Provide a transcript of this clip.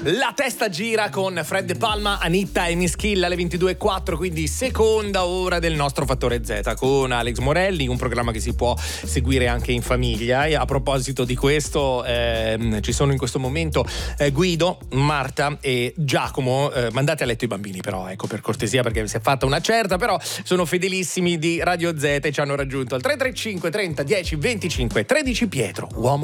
La testa gira con Fred De Palma, Anitta e Miss Kill alle 22.04, quindi seconda ora del nostro Fattore Z con Alex Morelli, un programma che si può seguire anche in famiglia. E a proposito di questo, ci sono in questo momento Guido, Marta e Giacomo. Mandate a letto i bambini però, ecco, per cortesia, perché si è fatta una certa, però sono fedelissimi di Radio Z e ci hanno raggiunto al 335 30 10 25 13. Pietro, uomo